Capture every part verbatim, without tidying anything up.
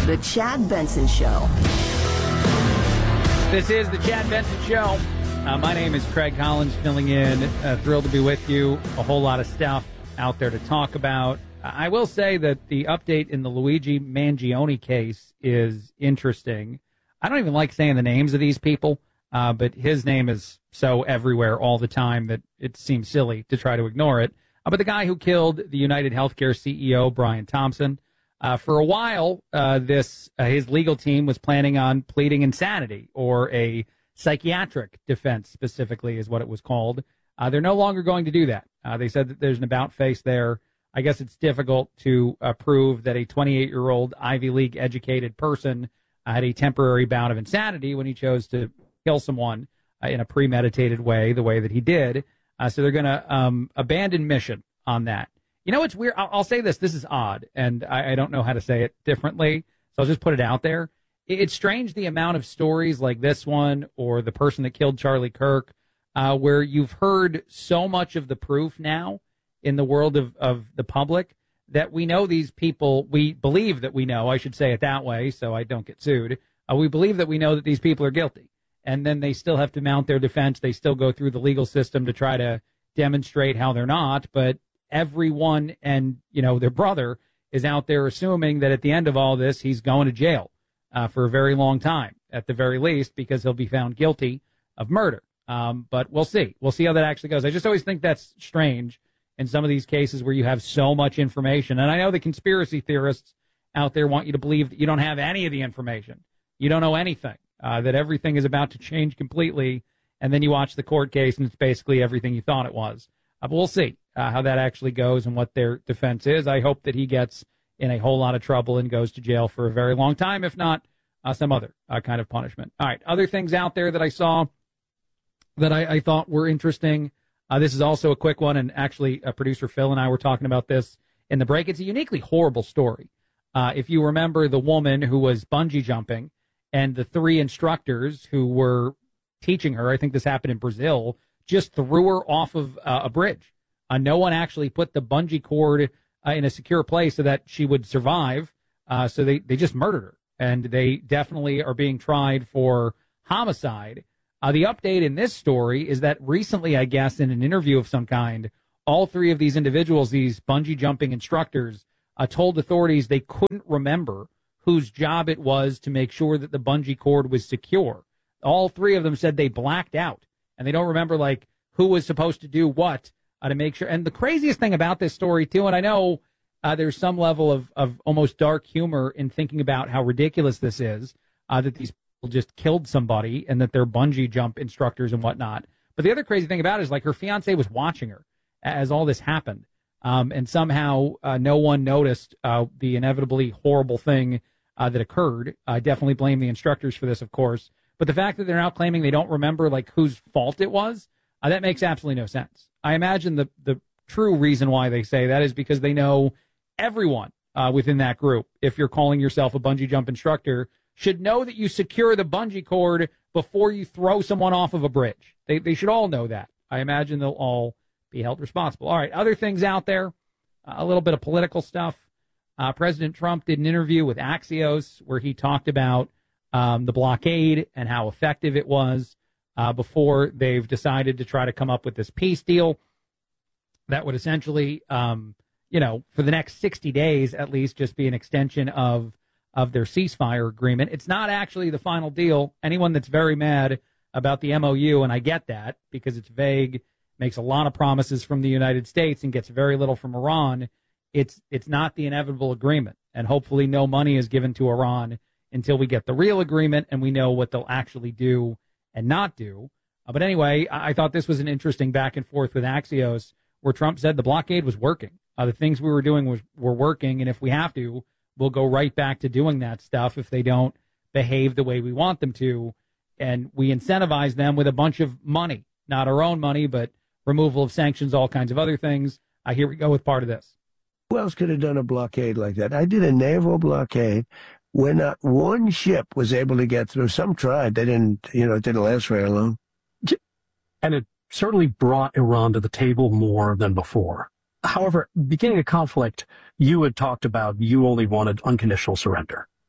The Chad Benson Show. This is the Chad Benson Show. Uh, my name is Craig Collins, filling in. Uh, thrilled to be with you. A whole lot of stuff out there to talk about. I will say that the update in the Luigi Mangione case is interesting. I don't even like saying the names of these people, uh, but his name is so everywhere all the time that it seems silly to try to ignore it. Uh, but the guy who killed the United Healthcare C E O, Brian Thompson, uh, for a while, uh, this uh, his legal team was planning on pleading insanity, or a psychiatric defense specifically is what it was called. Uh, they're no longer going to do that. Uh, they said that there's an about face there. I guess it's difficult to uh, prove that a twenty-eight-year-old Ivy League educated person uh, had a temporary bout of insanity when he chose to kill someone uh, in a premeditated way, the way that he did. Uh, so they're going to um, abandon mission on that. You know, it's weird. I'll, I'll say this. This is odd, and I, I don't know how to say it differently, so I'll just put it out there. It, it's strange the amount of stories like this one, or the person that killed Charlie Kirk, uh, where you've heard so much of the proof now in the world of, of the public that we know these people, we believe that we know, I should say it that way so I don't get sued. Uh, we believe that we know that these people are guilty. And then they still have to mount their defense. They still go through the legal system to try to demonstrate how they're not. But everyone and, you know, their brother is out there assuming that at the end of all this, he's going to jail uh, for a very long time, at the very least, because he'll be found guilty of murder. Um, but we'll see. We'll see how that actually goes. I just always think that's strange in some of these cases where you have so much information. And I know the conspiracy theorists out there want you to believe that you don't have any of the information. You don't know anything, uh, that everything is about to change completely. And then you watch the court case and it's basically everything you thought it was. Uh, but we'll see uh, how that actually goes and what their defense is. I hope that he gets in a whole lot of trouble and goes to jail for a very long time, if not uh, some other uh, kind of punishment. All right, other things out there that I saw that I, I thought were interesting. Uh, this is also a quick one, and actually uh, producer Phil and I were talking about this in the break. It's a uniquely horrible story. Uh, if you remember the woman who was bungee jumping and the three instructors who were teaching her, I think this happened in Brazil, just threw her off of uh, a bridge. Uh, no one actually put the bungee cord uh, in a secure place so that she would survive. Uh, so they, they just murdered her, and they definitely are being tried for homicide. Uh, the update in this story is that recently, I guess, in an interview of some kind, all three of these individuals, these bungee jumping instructors, uh, told authorities they couldn't remember whose job it was to make sure that the bungee cord was secure. All three of them said they blacked out, and they don't remember, like, who was supposed to do what uh, to make sure. And the craziest thing about this story, too, and I know uh, there's some level of, of almost dark humor in thinking about how ridiculous this is, uh, that these just killed somebody and that they're bungee jump instructors and whatnot. But the other crazy thing about it is, like, her fiance was watching her as all this happened. Um, and somehow uh, no one noticed uh, the inevitably horrible thing uh, that occurred. I definitely blame the instructors for this, of course. But the fact that they're now claiming they don't remember, like, whose fault it was, uh, that makes absolutely no sense. I imagine the, the true reason why they say that is because they know everyone uh, within that group, if you're calling yourself a bungee jump instructor, should know that you secure the bungee cord before you throw someone off of a bridge. They they should all know that. I imagine they'll all be held responsible. All right, other things out there, uh, a little bit of political stuff. Uh, President Trump did an interview with Axios where he talked about um, the blockade and how effective it was uh, before they've decided to try to come up with this peace deal that would essentially, um, you know, for the next sixty days at least, just be an extension of of their ceasefire agreement. It's not actually the final deal. Anyone that's very mad about the M O U, and I get that because it's vague, makes a lot of promises from the United States and gets very little from Iran, it's it's not the inevitable agreement. And hopefully no money is given to Iran until we get the real agreement and we know what they'll actually do and not do. Uh, but anyway, I, I thought this was an interesting back and forth with Axios where Trump said the blockade was working. Uh, the things we were doing was were working, and if we have to, we'll go right back to doing that stuff if they don't behave the way we want them to. And we incentivize them with a bunch of money, not our own money, but removal of sanctions, all kinds of other things. Uh, here we go with part of this. Who else could have done a blockade like that? I did a naval blockade where not one ship was able to get through. Some tried. They didn't, you know, it didn't last very long. And it certainly brought Iran to the table more than before. However, beginning a conflict, you had talked about you only wanted unconditional surrender.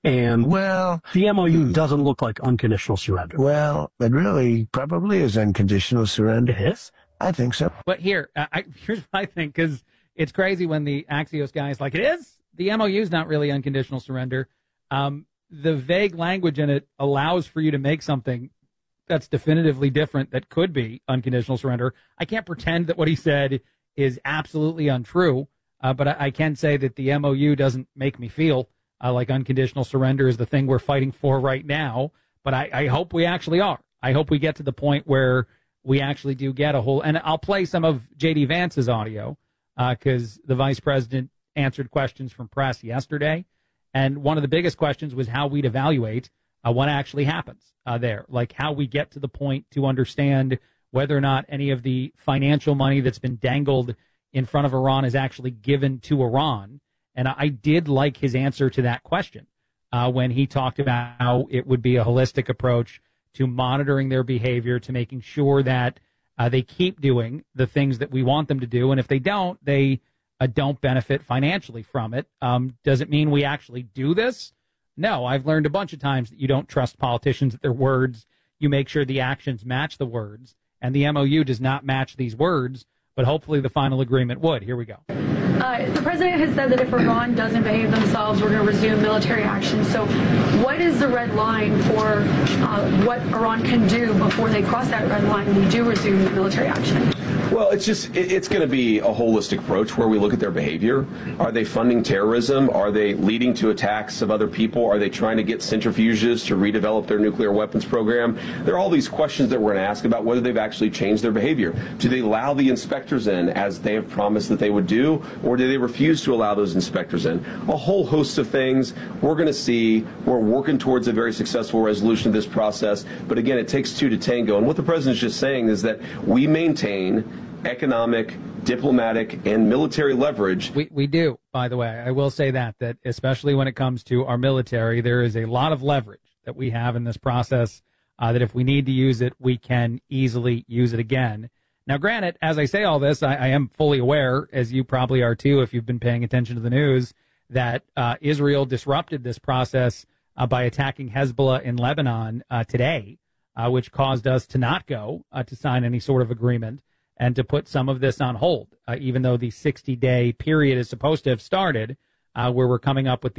And Well, the M O U doesn't look like unconditional surrender. well, it really probably is unconditional surrender. It is? I think so. But here, uh, I, here's what I think, because it's crazy when the Axios guy is like, it is? The M O U is not really unconditional surrender. Um, the vague language in it allows for you to make something that's definitively different that could be unconditional surrender. I can't pretend that what he said is absolutely untrue, uh, but I, I can say that the M O U doesn't make me feel uh, like unconditional surrender is the thing we're fighting for right now. But I, I hope we actually are. I hope we get to the point where we actually do get a whole, and I'll play some of J D Vance's audio because uh, the vice president answered questions from press yesterday. And one of the biggest questions was how we'd evaluate uh, what actually happens uh, there, like how we get to the point to understand whether or not any of the financial money that's been dangled in front of Iran is actually given to Iran. And I did like his answer to that question uh, when he talked about how it would be a holistic approach to monitoring their behavior, to making sure that uh, they keep doing the things that we want them to do. And if they don't, they uh, don't benefit financially from it. Um, does it mean we actually do this? No, I've learned a bunch of times that you don't trust politicians at their words. You make sure the actions match the words. And the M O U does not match these words, but hopefully the final agreement would. Here we go. Uh, the president has said that if Iran doesn't behave themselves, we're going to resume military action. So what is the red line for uh, what Iran can do before they cross that red line and we do resume military action? Well, it's just, it's going to be a holistic approach where we look at their behavior. Are they funding terrorism? Are they leading to attacks of other people? Are they trying to get centrifuges to redevelop their nuclear weapons program? There are all these questions that we're going to ask about whether they've actually changed their behavior. Do they allow the inspectors in as they have promised that they would do, or do they refuse to allow those inspectors in? A whole host of things we're going to see. We're working towards a very successful resolution of this process. But again, it takes two to tango. And what the president's just saying is that we maintain economic, diplomatic, and military leverage. We we do, by the way. I will say that, that especially when it comes to our military, there is a lot of leverage that we have in this process, uh, that if we need to use it, we can easily use it again. Now, granted, as I say all this, I, I am fully aware, as you probably are too if you've been paying attention to the news, that uh, Israel disrupted this process uh, by attacking Hezbollah in Lebanon uh, today, uh, which caused us to not go uh, to sign any sort of agreement and to put some of this on hold, uh, even though the sixty-day period is supposed to have started, uh, where we're coming up with